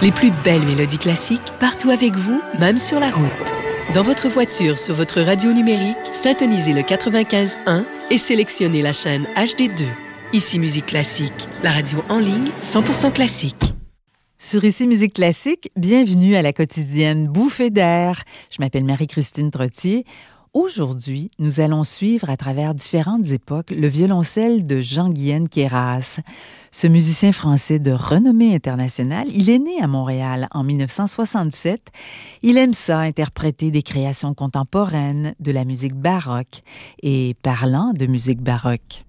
Les plus belles mélodies classiques partout avec vous, même sur la route. Dans votre voiture, sur votre radio numérique, syntonisez le 95.1 et sélectionnez la chaîne HD2. Ici Musique Classique, la radio en ligne 100% classique. Sur Ici Musique Classique, bienvenue à la quotidienne Bouffée d'air. Je m'appelle Marie-Christine Trottier. Aujourd'hui, nous allons suivre à travers différentes époques le violoncelle de Jean-Guihen Queyras. Ce musicien français de renommée internationale, il est né à Montréal en 1967. Il aime ça, interpréter des créations contemporaines, de la musique baroque. Et parlant de musique baroque,